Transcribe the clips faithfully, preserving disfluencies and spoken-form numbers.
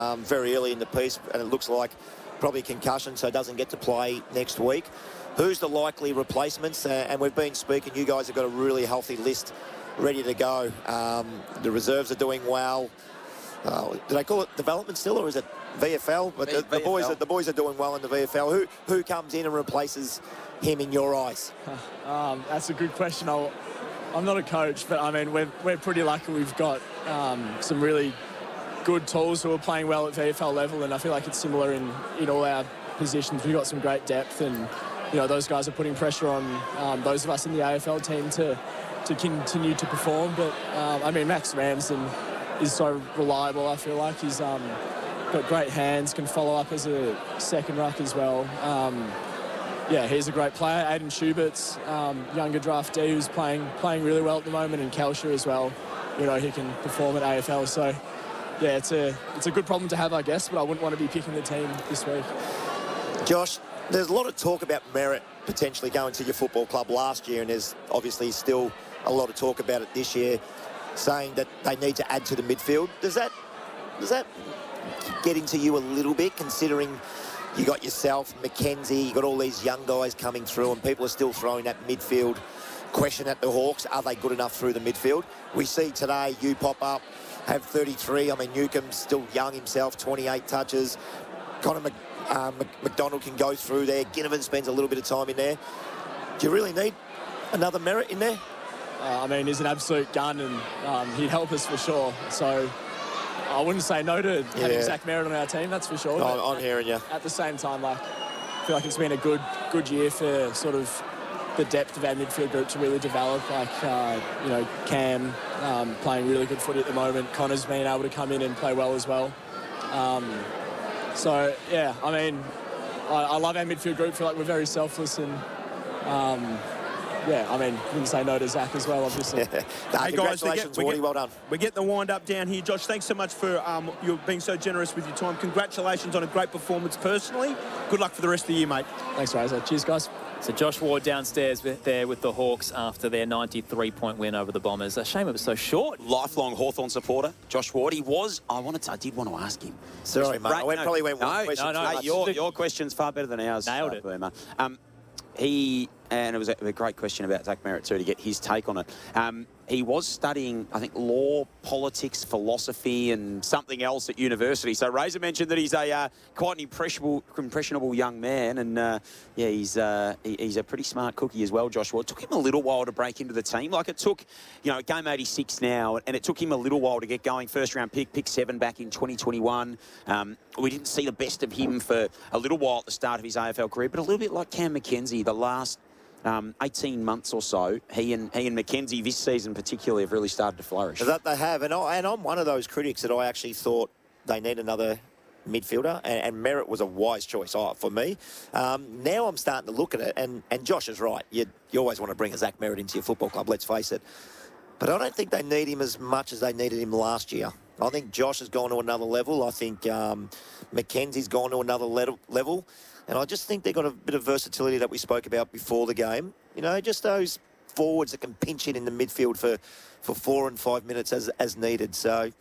um, very early in the piece, and it looks like probably concussion, so doesn't get to play next week. Who's the likely replacements? Uh, and we've been speaking, you guys have got a really healthy list ready to go. Um, the reserves are doing well. Uh, do they call it development still, or is it V F L? But the, the boys are, the boys are doing well in the V F L. Who who comes in and replaces him in your eyes? Um, that's a good question. I'll, I'm not a coach, but I mean we're we're pretty lucky. We've got um, some really good tools who are playing well at V F L level, and I feel like it's similar in in all our positions. We've got some great depth, and you know those guys are putting pressure on um, those of us in the A F L team to to continue to perform. But um, I mean Max Ramsden is so reliable. I feel like he's um, got great hands, can follow up as a second ruck as well. Um, yeah, he's a great player. Aiden Schubert's um, younger draftee who's playing playing really well at the moment, and Kelsher as well. You know, he can perform at A F L. So yeah, it's a it's a good problem to have, I guess. But I wouldn't want to be picking the team this week. Josh, there's a lot of talk about Merritt potentially going to your football club last year, and there's obviously still a lot of talk about it this year, saying that they need to add to the midfield. Does that does that get into you a little bit, considering you got yourself, Mackenzie, you got all these young guys coming through, and people are still throwing that midfield question at the Hawks? Are they good enough through the midfield? We see today you pop up, have thirty-three. I mean, Newcomb's still young himself, twenty-eight touches. Connor Mc, uh, McDonald can go through there. Ginnivan spends a little bit of time in there. Do you really need another Merritt in there? Uh, I mean, he's an absolute gun, and um, he'd help us for sure. So I wouldn't say no to yeah. having Zach Merritt on our team, that's for sure. I'm, I'm hearing you. At the same time, like, I feel like it's been a good good year for sort of the depth of our midfield group to really develop. Like, uh, you know, Cam um, playing really good footy at the moment. Connor's been able to come in and play well as well. Um, so, yeah, I mean, I, I love our midfield group. I feel like we're very selfless, and um, yeah, I mean, wouldn't say no to Zach as well, obviously. no, hey guys, we get, we Wardy, get, well done. We're getting the wind up down here. Josh, thanks so much for um, you being so generous with your time. Congratulations on a great performance personally. Good luck for the rest of the year, mate. Thanks, Razor. Cheers, guys. So Josh Ward downstairs with, there with the Hawks after their ninety-three point win over the Bombers. A shame it was so short. Lifelong Hawthorn supporter, Josh Ward. He was, I wanted to, I did want to ask him. Sorry, mate. I went, no, probably went one no, question. No, no, mate, your, your question's far better than ours. Nailed uh, it. Boomer. Um, he, and it was a, a great question about Zach Merritt too, to get his take on it. Um, he was studying, I think, law, politics, philosophy, and something else at university. So Razor mentioned that he's a uh, quite an impressionable, impressionable young man, and uh, yeah, he's uh, he, he's a pretty smart cookie as well, Joshua. It took him a little while to break into the team. Like it took, you know, game eighty-six now, and it took him a little while to get going. First round pick, pick seven back in twenty twenty-one. Um, we didn't see the best of him for a little while at the start of his A F L career, but a little bit like Cam Mackenzie, the last Um, eighteen months or so, he and he and Mackenzie this season particularly have really started to flourish. That they have, and, I, and I'm one of those critics that I actually thought they need another midfielder, and, and Merritt was a wise choice oh, for me. Um, now I'm starting to look at it, and, and Josh is right. You, you always want to bring a Zach Merritt into your football club, let's face it. But I don't think they need him as much as they needed him last year. I think Josh has gone to another level. I think um, Mackenzie's gone to another le level. And I just think they've got a bit of versatility that we spoke about before the game. You know, just those forwards that can pinch in in the midfield for, for four and five minutes as as needed. So,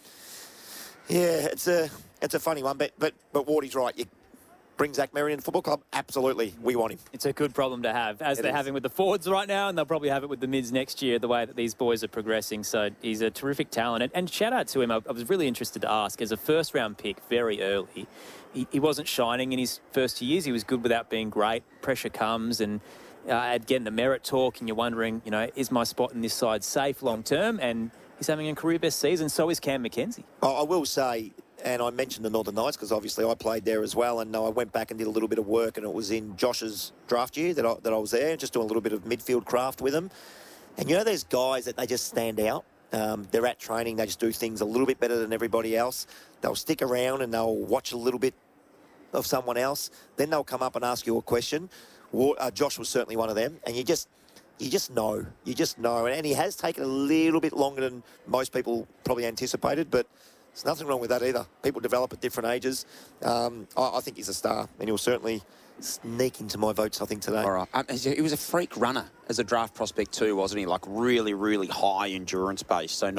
yeah, it's a it's a funny one. But but but Wardy's right. You bring Zach Merritt in the football club? Absolutely. We want him. It's a good problem to have, as It they're is. having with the forwards right now, and they'll probably have it with the mids next year, the way that these boys are progressing. So he's a terrific talent. And, and shout out to him. I, I was really interested to ask, as a first-round pick very early, he, he wasn't shining in his first two years. He was good without being great. Pressure comes, and uh, again, the Merritt talk, and you're wondering, you know, is my spot in this side safe long-term? And he's having a career-best season. So is Cam Mackenzie. I I will say, and I mentioned the Northern Knights because obviously I played there as well, and I went back and did a little bit of work, and it was in Josh's draft year that I, that I was there, just doing a little bit of midfield craft with him. And you know, there's guys that they just stand out. Um, they're at training, they just do things a little bit better than everybody else. They'll stick around and they'll watch a little bit of someone else. Then they'll come up and ask you a question. Wa- Uh, Josh was certainly one of them, and you just you just know, you just know. And he has taken a little bit longer than most people probably anticipated, but there's nothing wrong with that either. People develop at different ages. Um, I, I think he's a star, and he'll certainly sneak into my votes, I think, today. All right. Um, he was a freak runner as a draft prospect too, wasn't he? Like really, really high endurance base. So not Yeah. a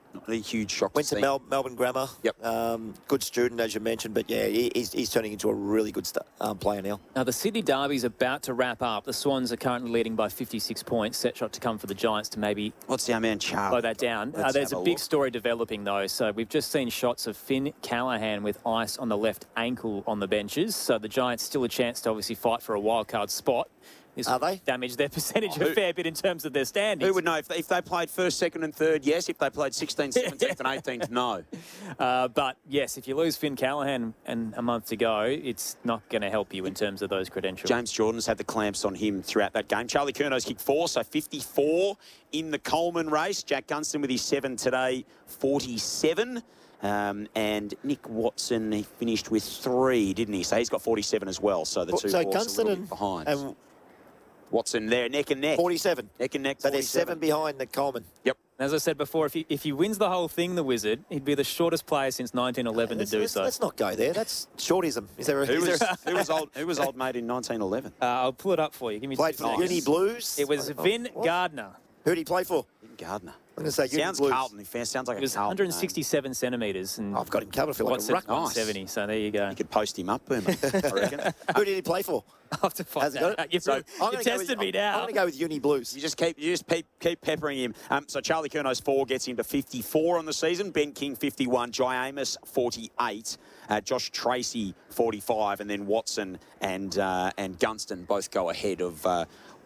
Not a huge shock. Went to see. Mel- Melbourne Grammar. Yep. Um, good student, as you mentioned, but yeah, he, he's, he's turning into a really good st- um, player now. Now, the Sydney Derby's about to wrap up. The Swans are currently leading by fifty-six points. Set shot to come for the Giants to maybe What's our man Charlie? slow that down. Uh, Let's there's have a a big look. story developing, though. So we've just seen shots of Finn Callahan with ice on the left ankle on the benches. So the Giants still a chance to obviously fight for a wild card spot. This Are they? damage their percentage Oh, a who- fair bit in terms of their standings. Who would know? If they, if they played first, second and third, yes. If they played sixteenth, seventeenth and eighteenth, no. Uh, but, yes, if you lose Finn Callahan and a month to go, it's not going to help you in terms of those credentials. James Jordan's had the clamps on him throughout that game. Charlie Curno's kicked four, so fifty-four in the Coleman race. Jack Gunston with his seven today, forty-seven. Um, and Nick Watson, he finished with three, didn't he? So he's got forty-seven as well. So the two so balls a Gunston little and, bit behind. and Watson there, neck and neck. forty-seven. Neck and neck, So there's seven forty-seven. behind the Coleman. Yep. As I said before, if he, if he wins the whole thing, the Wizard, he'd be the shortest player since nineteen eleven let's, to do let's, so. let's not go there. That's shortism. Is there a, Who is was, there a who was old? Who was old mate in nineteen eleven? Uh, I'll pull it up for you. Give me played two for the seconds. Uni Blues? It was Oh, Vin what? Gardner. Who did he play for? Gardner. I'm going to say Uni Sounds Blues. Carlton. It sounds like It a was Carlton one hundred sixty-seven centimetres. And I've got him covered. I feel like what's a it? ruck. Nice. one seventy. So there you go. You could post him up, Boomer, I reckon. Who did he play for? I'll have to find Has he that got it? out. You've, So, really- I'm you gonna go tested with, me I'm, now. I'm going to go with Uni Blues. You just keep you just keep, keep peppering him. Um, so Charlie Curno's four gets him to fifty-four on the season. Ben King fifty-one, Jai Amos forty-eight, uh, Josh Tracy forty-five, and then Watson and uh, and Gunston both go ahead of uh,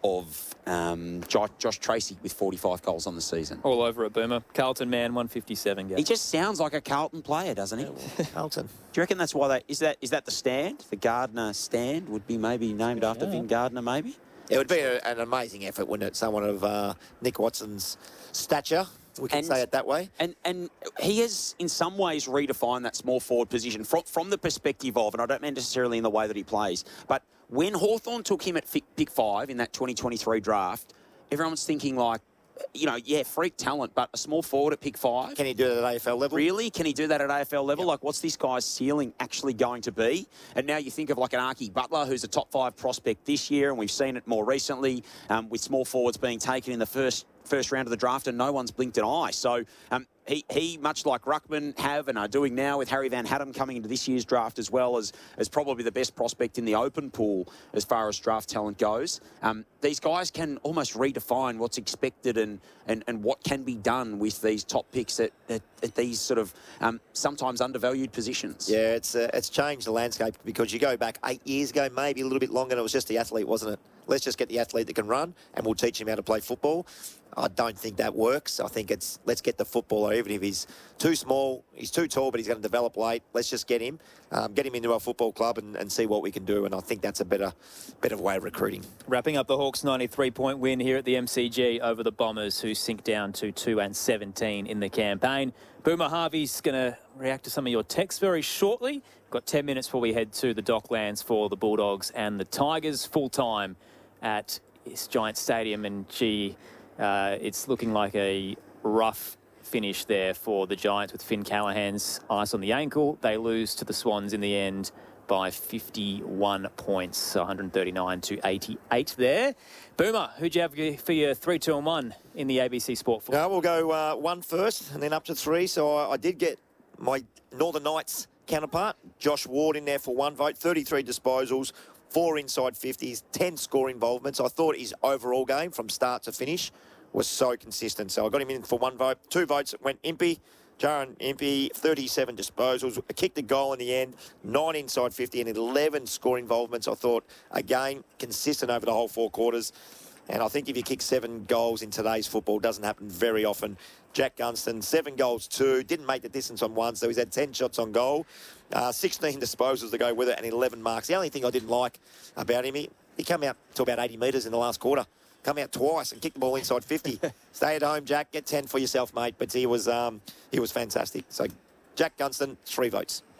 of um, Josh, Josh Tracy with forty-five goals on the season. All over it, Boomer. Carlton man, one fifty-seven. He just sounds like a Carlton player, doesn't he? Do Carlton. you reckon that's why they is that is that the stand? The Gardner stand would be maybe named after Vin Gardner, maybe. It would be a, an amazing effort, wouldn't it? Someone of uh, Nick Watson's stature, we can And- say it that way. And and he has, in some ways, redefined that small forward position from, from the perspective of, and I don't mean necessarily in the way that he plays, but when Hawthorn took him at fi- pick five in that twenty twenty-three draft, everyone was thinking like, you know, yeah, freak talent, but a small forward at pick five? Can he do it at A F L level? Really? Can he do that at A F L level? Like, what's this guy's ceiling actually going to be? And now you think of like an Archie Butler, who's a top five prospect this year, and we've seen it more recently um, with small forwards being taken in the first first round of the draft, and no one's blinked an eye. So um, he, he, much like Ruckman have and are doing now with Harry Van Hattem coming into this year's draft as well as, as probably the best prospect in the open pool as far as draft talent goes. Um, these guys can almost redefine what's expected and, and, and what can be done with these top picks at, at, at these sort of um, sometimes undervalued positions. Yeah, it's uh, it's changed the landscape because you go back eight years ago, maybe a little bit longer, and it was just the athlete, wasn't it? Let's just get the athlete that can run, and we'll teach him how to play football. I don't think that works. I think it's let's get the footballer, even if he's too small, he's too tall, but he's going to develop late. Let's just get him, um, get him into our football club and, and see what we can do. And I think that's a better, better way of recruiting. Wrapping up the Hawks' ninety-three point win here at the M C G over the Bombers, who sink down to two and seventeen in the campaign. Boomer Harvey's going to react to some of your texts very shortly. Got ten minutes before we head to the Docklands for the Bulldogs and the Tigers full time at this Giant Stadium. And gee, uh, it's looking like a rough finish there for the Giants with Finn Callahan's ice on the ankle. They lose to the Swans in the end by fifty-one points, one thirty-nine to eighty-eight there. Boomer, who'd you have for your three, two, and one in the A B C Sport four? Now we'll go uh, one first and then up to three. So I, I did get my Northern Knights counterpart, Josh Ward, in there for one vote, thirty-three disposals, four inside fifties, ten score involvements. I thought his overall game from start to finish was so consistent. So I got him in for one vote. Two votes went Impey. Jaron Impey, thirty-seven disposals, kicked a goal in the end, nine inside fifty and eleven score involvements. I thought, again, consistent over the whole four quarters. And I think if you kick seven goals in today's football, it doesn't happen very often. Jack Gunston, seven goals, two, didn't make the distance on one, so he's had ten shots on goal, uh, sixteen disposals to go with it, and eleven marks. The only thing I didn't like about him, he, he came out to about eighty metres in the last quarter. Come out twice and kick the ball inside fifty. Stay at home, Jack. Get ten for yourself, mate. But he was um, he was fantastic. So Jack Gunston, three votes.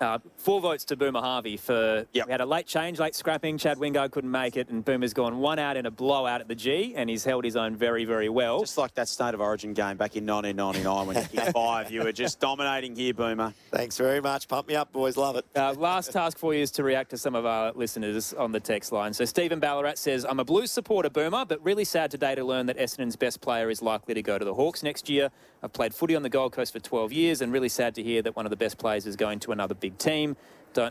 Uh, four votes to Boomer Harvey for, Yep. we had a late change, late scrapping. Chad Wingard couldn't make it, and Boomer's gone one out in a blowout at the G, and he's held his own very, very well. Just like that State of Origin game back in nineteen ninety-nine when you kicked five. You were just dominating here, Boomer. Thanks very much. Pump me up, boys. Love it. Uh, last task for you is to react to some of our listeners on the text line. So Stephen Ballarat says, I'm a Blues supporter, Boomer, but really sad today to learn that Essendon's best player is likely to go to the Hawks next year. I've played footy on the Gold Coast for twelve years, and really sad to hear that one of the best players is going to another big team. Don't